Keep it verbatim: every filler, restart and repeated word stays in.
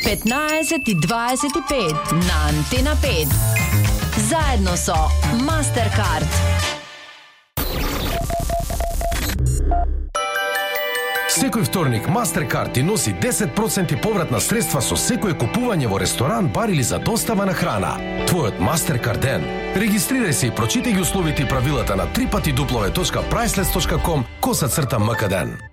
петнаесет и дваесет и пет на Антена пет. Заедно со Mastercard. Секој вторник Mastercard ти носи десет проценти повратна средства со секое купување во ресторан, бар или за достава на храна. Твојот Mastercard ден. Регистрирај се и прочитај ги условите и правилата на три пати дуплове точка прайслес точка ком коса црта МК ден.